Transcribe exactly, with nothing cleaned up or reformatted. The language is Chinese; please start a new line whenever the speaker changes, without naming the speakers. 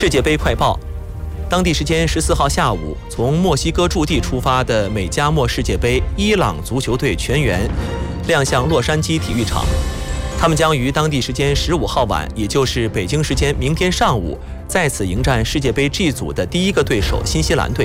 世界杯快报。当地时间十四号下午，从墨西哥驻地出发的美加墨世界杯伊朗足球队全员亮相洛杉矶体育场。他们将于当地时间十五号晚，也就是北京时间明天上午，在此迎战世界杯 G 组的第一个对手新西兰队。